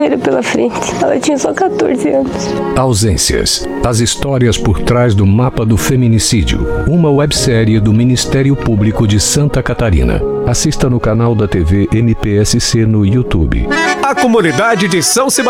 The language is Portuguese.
pela frente. Ela tinha só 14 anos. Ausências. As histórias por trás do mapa do feminicídio. Uma websérie do Ministério Público de Santa Catarina. Assista no canal da TV MPSC no YouTube. A comunidade de São Sebastião